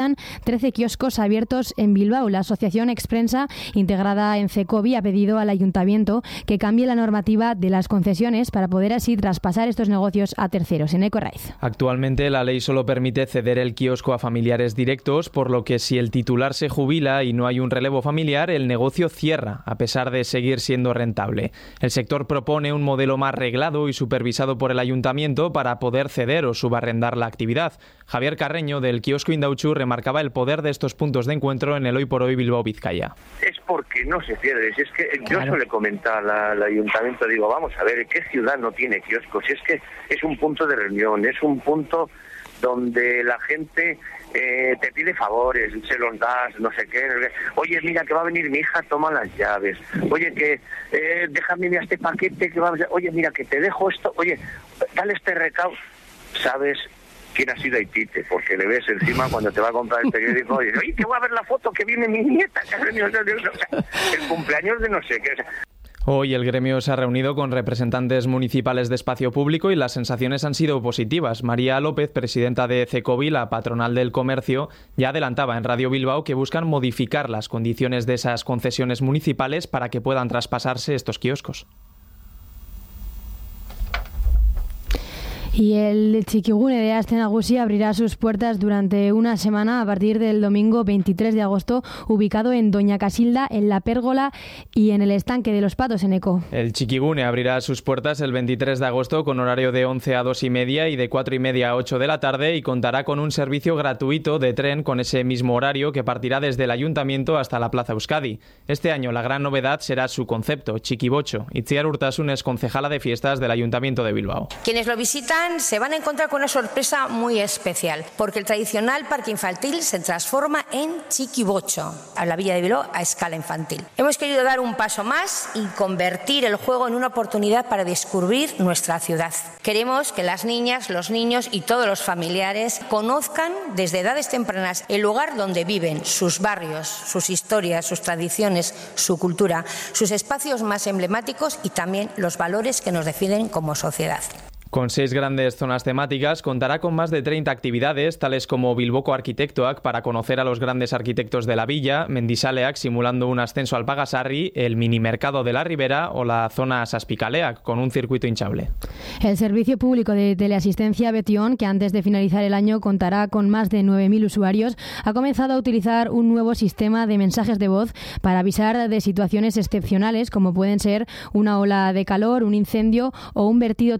13 kioscos abiertos en Bilbao. La asociación Exprensa, integrada en Cecovi, ha pedido al ayuntamiento que cambie la normativa de las concesiones para poder así traspasar estos negocios a terceros. En Ecorraiz. Actualmente la ley solo permite ceder el kiosco a familiares directos, por lo que si el titular se jubila y no hay un relevo familiar, el negocio cierra, a pesar de seguir siendo rentable. El sector propone un modelo más reglado y supervisado por el ayuntamiento para poder ceder o subarrendar la actividad. Javier Carreño, del kiosco Indautxu, remarcaba el poder de estos puntos de encuentro en el Hoy por Hoy Bilbao Vizcaya. Es porque no se pierde. Si es que yo suele comentar al ayuntamiento, digo, vamos a ver, ¿qué ciudad no tiene kioscos? Si es que es un punto de reunión, es un punto donde la gente te pide favores, se los das, no sé qué. Oye, mira, que va a venir mi hija, toma las llaves. Oye, que déjame este paquete, que va a... Oye, mira, que te dejo esto. Oye, dale este recaudo. ¿Sabes quién ha sido Haitite? Porque le ves encima cuando te va a comprar el periódico. Oye, que voy a ver la foto que viene mi nieta. El cumpleaños de no sé qué. Hoy el gremio se ha reunido con representantes municipales de espacio público y las sensaciones han sido positivas. María López, presidenta de Cecovi, la patronal del comercio, ya adelantaba en Radio Bilbao que buscan modificar las condiciones de esas concesiones municipales para que puedan traspasarse estos kioscos. Y el Txikigune de Aste Nagusi abrirá sus puertas durante una semana a partir del domingo 23 de agosto, ubicado en Doña Casilda, en La Pérgola y en el Estanque de los Patos, en Eco. El Txikigune abrirá sus puertas el 23 de agosto con horario de 11 a 2 y media y de 4 y media a 8 de la tarde y contará con un servicio gratuito de tren con ese mismo horario que partirá desde el Ayuntamiento hasta la Plaza Euskadi. Este año la gran novedad será su concepto, Txikibocho. Itziar Urtasun es concejala de fiestas del Ayuntamiento de Bilbao. Quienes lo visitan se van a encontrar con una sorpresa muy especial, porque el tradicional parque infantil se transforma en Txikibocho, a la Villa de Bilbao a escala infantil. Hemos querido dar un paso más y convertir el juego en una oportunidad para descubrir nuestra ciudad. Queremos que las niñas, los niños y todos los familiares conozcan desde edades tempranas el lugar donde viven, sus barrios, sus historias, sus tradiciones, su cultura, sus espacios más emblemáticos y también los valores que nos definen como sociedad. Con 6 grandes zonas temáticas, contará con más de 30 actividades, tales como Bilboko Arquitectoak para conocer a los grandes arquitectos de la villa, Mendizaleak simulando un ascenso al Pagasarri, el mini mercado de la Ribera o la zona Saspicaleak con un circuito hinchable. El Servicio Público de Teleasistencia Betion, que antes de finalizar el año contará con más de 9.000 usuarios, ha comenzado a utilizar un nuevo sistema de mensajes de voz para avisar de situaciones excepcionales como pueden ser una ola de calor, un incendio o un vertido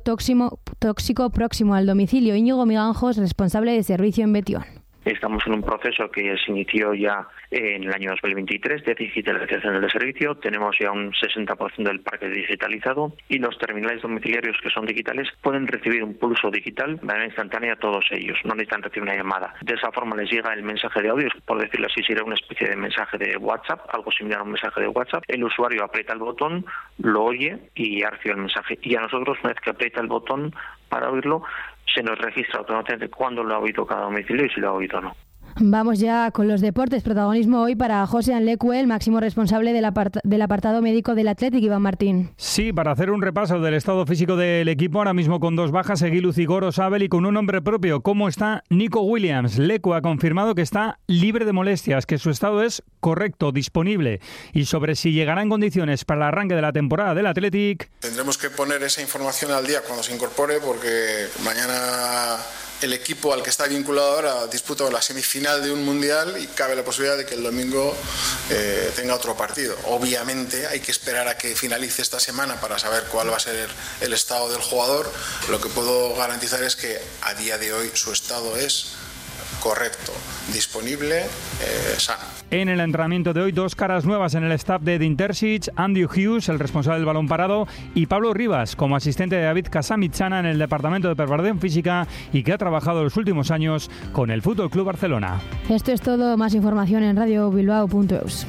tóxico próximo al domicilio. Íñigo Miganjos, responsable de servicio en Betion. Estamos en un proceso que se inició ya en el año 2023 de digitalización del servicio. Tenemos ya un 60% del parque digitalizado y los terminales domiciliarios que son digitales pueden recibir un pulso digital de manera instantánea a todos ellos. No necesitan recibir una llamada. De esa forma les llega el mensaje de audio, por decirlo así, sería una especie de mensaje de WhatsApp, algo similar a un mensaje de WhatsApp. El usuario aprieta el botón, lo oye y ya recibe el mensaje. Y a nosotros, una vez que aprieta el botón para oírlo, se nos registra automáticamente cuándo lo ha oído cada domicilio y si lo ha oído o no. Vamos ya con los deportes. Protagonismo hoy para José Anlecue, el máximo responsable del apartado médico del Athletic, Iván Martín. Sí, para hacer un repaso del estado físico del equipo, ahora mismo con 2 bajas, Eguilu Zigor, Sabel y con un nombre propio. ¿Cómo está Nico Williams? Lecue ha confirmado que está libre de molestias, que su estado es correcto, disponible. Y sobre si llegará en condiciones para el arranque de la temporada del Athletic... Tendremos que poner esa información al día cuando se incorpore, porque mañana... El equipo al que está vinculado ahora disputa la semifinal de un mundial y cabe la posibilidad de que el domingo tenga otro partido. Obviamente hay que esperar a que finalice esta semana para saber cuál va a ser el estado del jugador. Lo que puedo garantizar es que a día de hoy su estado es correcto, disponible, sano. En el entrenamiento de hoy, 2 caras nuevas en el staff de Dintersic, Andy Hughes, el responsable del balón parado, y Pablo Rivas, como asistente de David Casamichana en el departamento de preparación física y que ha trabajado los últimos años con el Fútbol Club Barcelona. Esto es todo, más información en radiobilbao.eus.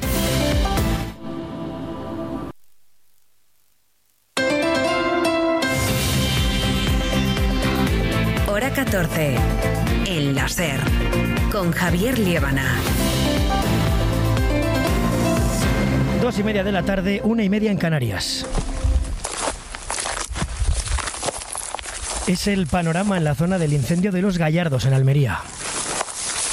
Hora 14. El láser. Con Javier Liébana. 2:30 de la tarde, 1:30 en Canarias. Es el panorama en la zona del incendio de Los Gallardos, en Almería.